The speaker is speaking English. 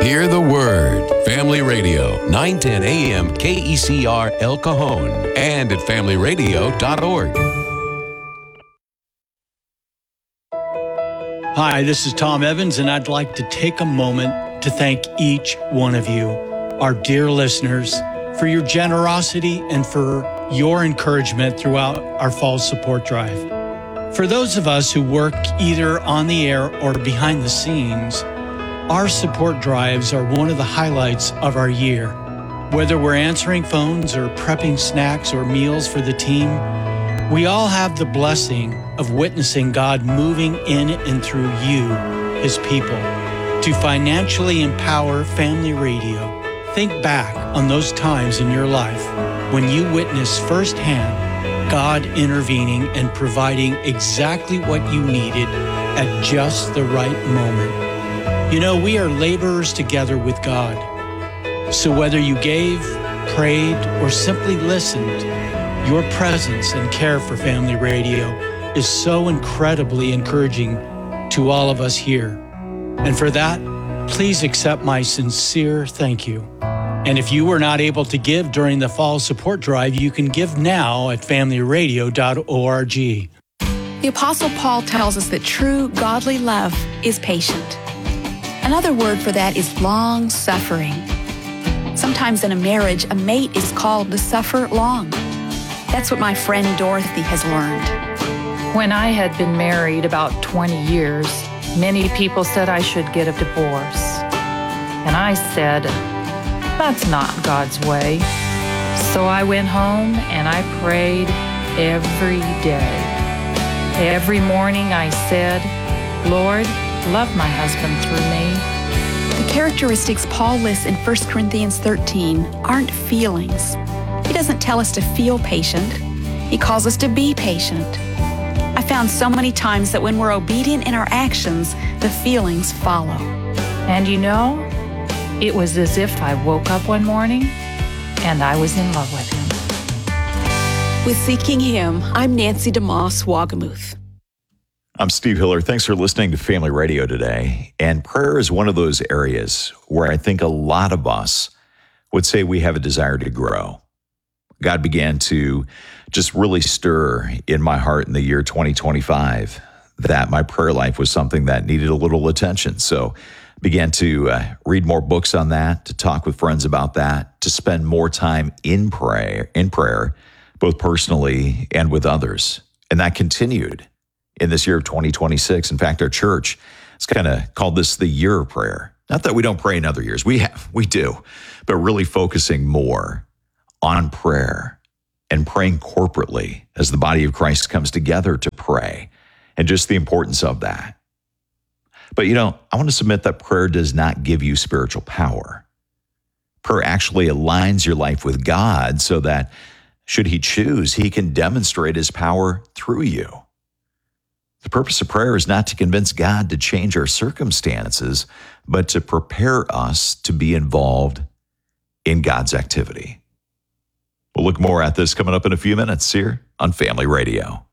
Hear the word. Family Radio, 910 AM KECR El Cajon and at familyradio.org. Hi, this is Tom Evans, and I'd like to take a moment to thank each one of you, our dear listeners, for your generosity and for your encouragement throughout our fall support drive. For those of us who work either on the air or behind the scenes, our support drives are one of the highlights of our year. Whether we're answering phones or prepping snacks or meals for the team, we all have the blessing of witnessing God moving in and through you, His people, to financially empower Family Radio. Think back on those times in your life when you witnessed firsthand God intervening and providing exactly what you needed at just the right moment. You know, we are laborers together with God. So whether you gave, prayed, or simply listened, your presence and care for Family Radio is so incredibly encouraging to all of us here. And for that, please accept my sincere thank you. And if you were not able to give during the fall support drive, you can give now at familyradio.org. The Apostle Paul tells us that true godly love is patient. Another word for that is long-suffering. Sometimes in a marriage, a mate is called to suffer long. That's what my friend Dorothy has learned. When I had been married about 20 years, many people said I should get a divorce. And I said, that's not God's way. So I went home and I prayed every day. Every morning I said, Lord, love my husband through me. The characteristics Paul lists in 1 Corinthians 13 aren't feelings. He doesn't tell us to feel patient. He calls us to be patient. I found so many times that when we're obedient in our actions, the feelings follow. And you know, it was as if I woke up one morning and I was in love with him. With Seeking Him, I'm Nancy DeMoss Wagamuth. I'm Steve Hiller. Thanks for listening to Family Radio today. And prayer is one of those areas where I think a lot of us would say we have a desire to grow. God began to just really stir in my heart in the year 2025 that my prayer life was something that needed a little attention. So I began to read more books on that, to talk with friends about that, to spend more time in prayer, both personally and with others. And that continued in this year of 2026. In fact, our church has kind of called this the year of prayer. Not that we don't pray in other years. We do, but really focusing more on prayer and praying corporately as the body of Christ comes together to pray, and just the importance of that. But I want to submit that prayer does not give you spiritual power. Prayer actually aligns your life with God so that should He choose, He can demonstrate His power through you. The purpose of prayer is not to convince God to change our circumstances, but to prepare us to be involved in God's activity. We'll look more at this coming up in a few minutes here on Family Radio.